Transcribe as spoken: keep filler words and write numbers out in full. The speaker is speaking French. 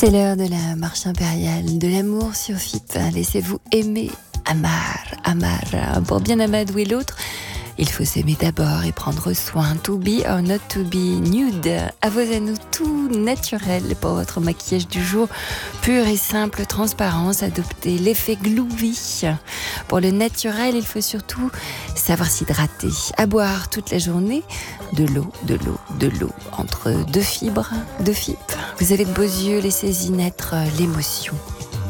C'est l'heure de la marche impériale, de l'amour sur F I P. Laissez-vous aimer, amar, amar. Pour bien amadouer l'autre, il faut s'aimer d'abord et prendre soin. To be or not to be nude. À vos anneaux tout naturel pour votre maquillage du jour. Pure et simple transparence. Adoptez l'effet Gloovy. Pour le naturel, il faut surtout savoir s'hydrater. À boire toute la journée. De l'eau, de l'eau, de l'eau. Entre deux fibres de F I P. Vous avez de beaux yeux, laissez-y naître l'émotion.